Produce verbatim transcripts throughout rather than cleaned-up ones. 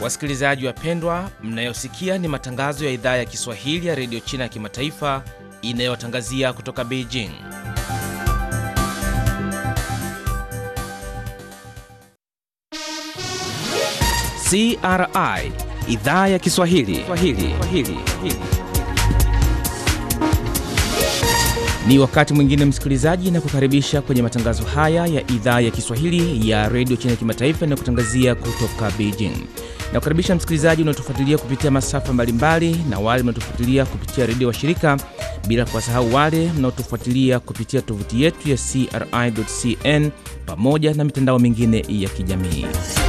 Wasikilizaji wapendwa, mnayosikia ni matangazo ya idhaa ya Kiswahili ya Radio China ya Kimataifa inayotangazia kutoka Beijing. C R I, idhaa ya Kiswahili. Swahili. Swahili. Ni wakati mwingine msikilizaji, na kukaribisha kwenye matangazo haya ya idhaa ya Kiswahili ya Radio China ya Kimataifa na kutangazia kutoka Beijing. Na kukaribisha msikilizaji unaotufuatilia kupitia masafa mbalimbali na wale mnaotufuatilia kupitia redio wa shirika, bila kuwasahau wale mnaotufuatilia kupitia tovuti yetu ya C R I dot C N pamoja na mitandao mingine ya kijamii.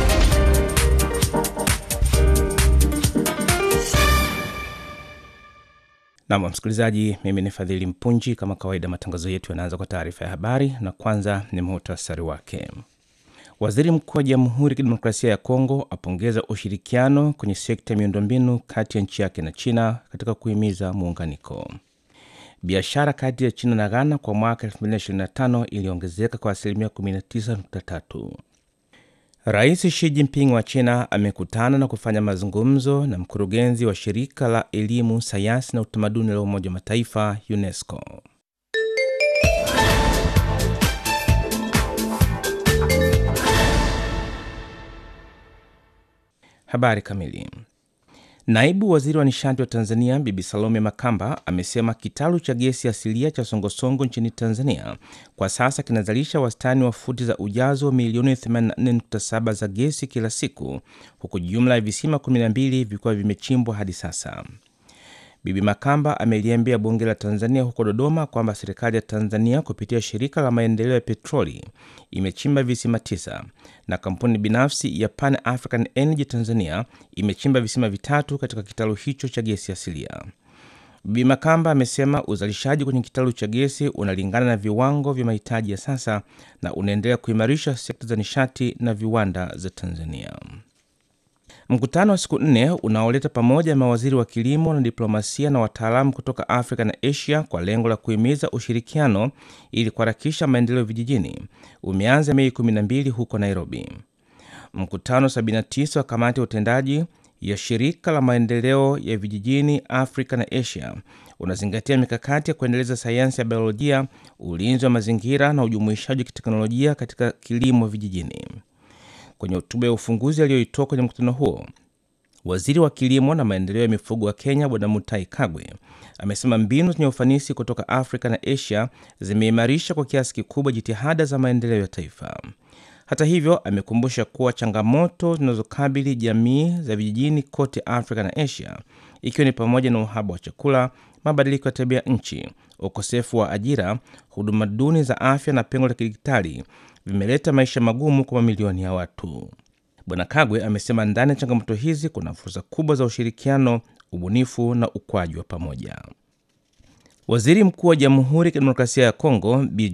Na msikilizaji, mimi ni Fadhili Mpunji. Kama kawaida, matangazo yetu yanaanza kwa taarifa ya habari, na kwanza ni muhtasari wake. Waziri Mkuu wa Jamhuri ya Kidemokrasia ya Kongo apongeza ushirikiano kwenye sekta ya miundombinu kati ya nchi yake na China katika kuhimiza muunganiko. Biashara kati ya China na Ghana kwa mwaka elfu mbili na ishirini na tano iliongezeka kwa asilimia kumi na tisa nukta tatu. Rais Xi Jinping wa China amekutana na kufanya mazungumzo na mkurugenzi wa shirika la elimu, sayansi na utamaduni la Umoja wa Mataifa UNESCO. Habari kamili. Naibu Waziri wa Nishati wa Tanzania Bibi Salome Makamba amesema kitalu cha gesi asilia cha Songosongo nchini Tanzania kwa sasa kinazalisha wastani wa futi za ujazo milioni themanini na nne nukta saba za gesi kila siku, huku jumla ya visima kumi na mbili vikiwa vimechimbwa hadi sasa. Bibi Makamba ameliambia bunge la Tanzania huko Dodoma kwamba serikali ya Tanzania kupitia shirika la maendeleo ya petroli imechimba visima tisa na kampuni binafsi ya Pan African Energy Tanzania imechimba visima vitatu katika kitalu hicho cha gesi asilia. Bibi Makamba amesema uzalishaji kwenye kitalu cha gesi unalingana na viwango vya mahitaji ya sasa na unaendelea kuimarisha sekta za nishati na viwanda za Tanzania. Mkutano wa siku nne unaoleta pamoja mawaziri wa kilimo na diplomasia na wataalamu kutoka Afrika na Asia kwa lengo la kuhimiza ushirikiano ili kuharakisha maendeleo vijijini umeanza Mei kumi na mbili huko Nairobi. Mkutano sabini na tisa wa kamati ya utendaji ya shirika la maendeleo ya vijijini Afrika na Asia unazingatia mikakati ya kuendeleza sayansi ya biolojia, ulinzi wa mazingira na ujumuishaji wa kiteknolojia katika kilimo vijijini. Kwenye hotuba ya ufunguzi aliyoitoa kwenye mkutano huo, waziri wa kilimo na maendeleo ya mifugo wa Kenya Bwana Mutahi Kagwe amesema mbinu zenye ufanisi kutoka Afrika na Asia zimeimarisha kwa kiasi kikubwa jitihada za maendeleo ya taifa. Hata hivyo, amekumbusha kuwa changamoto zinazokabili jamii za vijijini kote Afrika na Asia, ikiwa ni pamoja na uhaba wa chakula, mabadiliko ya tabia nchi, ukosefu wa ajira, huduma duni za afya na pengo la kidijitali vimeleta maisha magumu kwa mamilioni ya watu. Bwana Kagwe amesema ndani ya changamoto hizi kuna fursa kubwa za ushirikiano, ubunifu na ukuaji wa pamoja. Waziri Mkuu wa Jamhuri ya Kidemokrasia ya Kongo